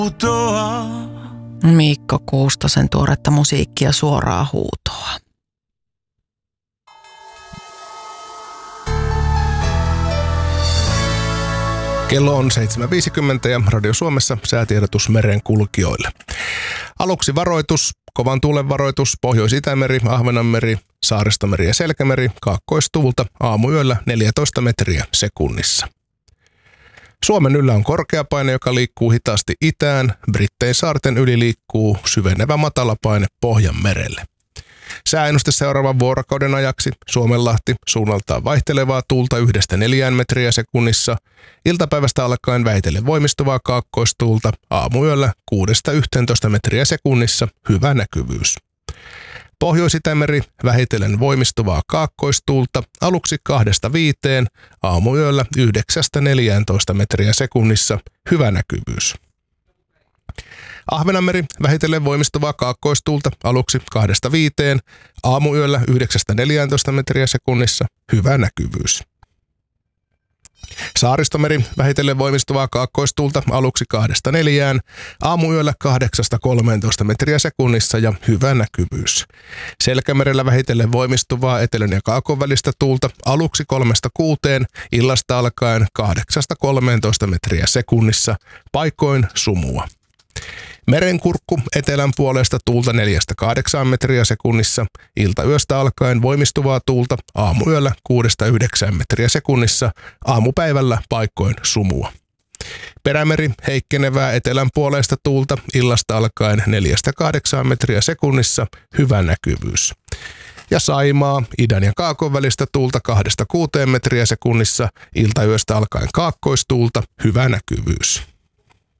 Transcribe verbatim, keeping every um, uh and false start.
Mikko Kuustosen tuoretta musiikkia suoraa huutoa. Kello on seitsemän viisikymmentä ja Radio Suomessa säätiedotus merenkulkijoille. Aluksi varoitus, kovan tuulen varoitus, Pohjois-Itämeri, Ahvenanmeri, Saaristomeri ja Selkämeri, kaakkoistuulta aamuyöllä neljätoista metriä sekunnissa. Suomen yllä on korkeapaine, joka liikkuu hitaasti itään. Brittein saarten yli liikkuu syvenevä matalapaine Pohjanmerelle. Sääennuste seuraavan vuorokauden ajaksi: Suomenlahti, suunnaltaan vaihtelevaa tuulta yhdestä neljään metriä sekunnissa. Iltapäivästä alkaen vähitellen voimistuvaa kaakkoistuulta, aamuyöllä kuudesta yhteentoista metriä sekunnissa, hyvä näkyvyys. Pohjois-Itämeri, vähitellen voimistuvaa kaakkoistuulta, aluksi kahdesta viiteen, aamuyöllä yhdeksästä neljääntoista metriä sekunnissa, hyvä näkyvyys. Ahvenanmeri, vähitellen voimistuvaa kaakkoistuulta, aluksi kahdesta viiteen, aamuyöllä yhdeksästä neljääntoista metriä sekunnissa, hyvä näkyvyys. Saaristomeri, vähitellen voimistuvaa kaakkoistuulta, aluksi kahdesta neljään, aamuyöllä kahdeksasta kolmeentoista metriä sekunnissa ja hyvä näkyvyys. Selkämerellä vähitellen voimistuvaa etelän ja kaakon välistä tuulta, aluksi kolmesta kuuteen, illasta alkaen kahdeksasta kolmeentoista metriä sekunnissa, paikoin sumua. Merenkurkku, etelän puolesta tuulta neljästä kahdeksaan metriä sekunnissa, iltayöstä alkaen voimistuvaa tuulta, aamuyöllä kuudesta yhdeksään metriä sekunnissa, aamupäivällä paikoin sumua. Perämeri, heikkenevää etelän puolesta tuulta, illasta alkaen neljästä kahdeksaan metriä sekunnissa, hyvä näkyvyys. Ja Saimaa, idän ja kaakon välistä tuulta kahdesta kuuteen metriä sekunnissa, iltayöstä alkaen kaakkoistuulta, hyvä näkyvyys.